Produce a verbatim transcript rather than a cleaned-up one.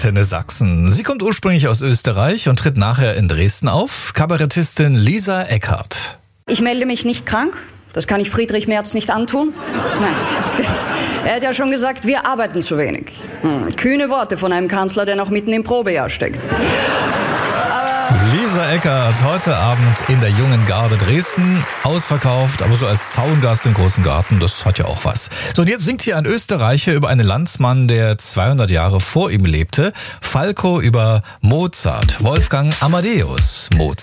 Antenne Sachsen. Sie kommt ursprünglich aus Österreich und tritt nachher in Dresden auf. Kabarettistin Lisa Eckhardt. Ich melde mich nicht krank. Das kann ich Friedrich Merz nicht antun. Nein, das geht. Er hat ja schon gesagt, wir arbeiten zu wenig. Hm, kühne Worte von einem Kanzler, der noch mitten im Probejahr steckt. Lisa Eckhardt, heute Abend in der Jungen Garde Dresden. Ausverkauft, aber so als Zaungast im großen Garten, das hat ja auch was. So, und jetzt singt hier ein Österreicher über einen Landsmann, der zweihundert Jahre vor ihm lebte. Falco über Mozart, Wolfgang Amadeus Mozart.